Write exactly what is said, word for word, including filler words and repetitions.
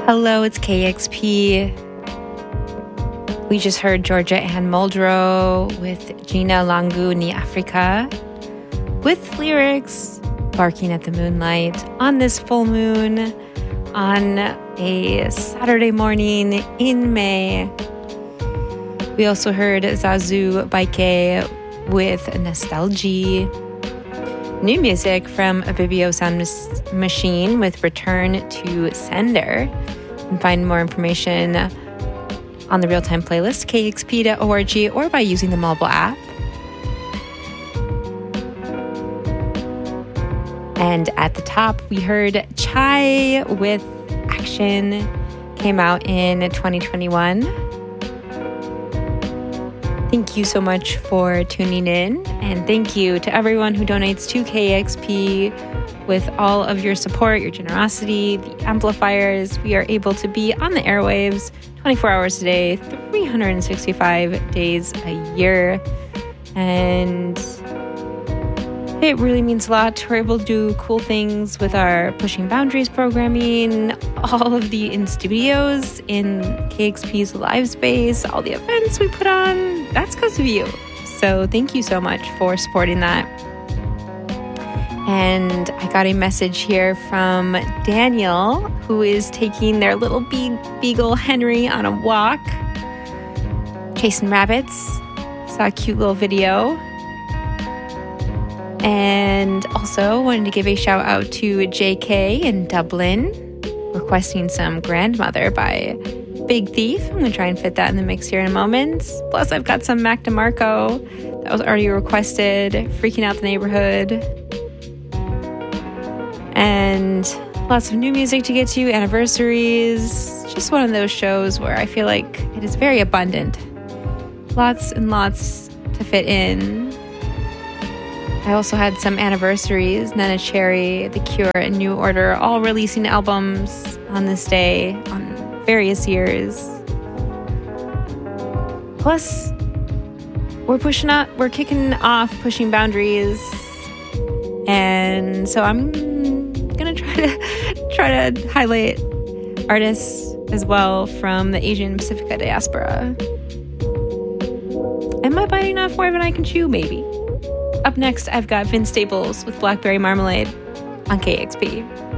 Hello, it's K X P. We just heard Georgia Ann Muldrow with Gina Langu Ni Africa with lyrics Barking at the Moonlight on this full moon on a Saturday morning in May. We also heard Zazu Baike with Nostalgie. New music from Abibio Sound Machine with Return to Sender. You can find more information on the Real-Time playlist, k x p dot org, or by using the mobile app. And at the top, we heard Chai with Action. Came out in twenty twenty-one. Thank you so much for tuning in. And thank you to everyone who donates to K X P. With all of your support, your generosity, the amplifiers, we are able to be on the airwaves twenty-four hours a day, three hundred sixty-five days a year. And it really means a lot. We're able to do cool things with our Pushing Boundaries programming, all of the in studios in K X P's live space, all the events we put on. That's because of you. So thank you so much for supporting that. And I got a message here from Daniel, who is taking their little be- beagle Henry on a walk, chasing rabbits. Saw a cute little video. And also wanted to give a shout out to J K in Dublin, requesting some Grandmother by Big Thief. I'm going to try and fit that in the mix here in a moment. Plus, I've got some Mac DeMarco that was already requested, Freaking Out the Neighborhood. And lots of new music to get to, anniversaries. Just one of those shows where I feel like it is very abundant. Lots and lots to fit in. I also had some anniversaries. Nana Cherry, The Cure, and New Order all releasing albums on this day on various years. Plus, we're pushing up, we're kicking off Pushing Boundaries. And so I'm gonna try to try to highlight artists as well from the Asian Pacifica diaspora. Am I biting off more than I can chew? Maybe. Up next, I've got Vince Staples with Blackberry Marmalade on K X P.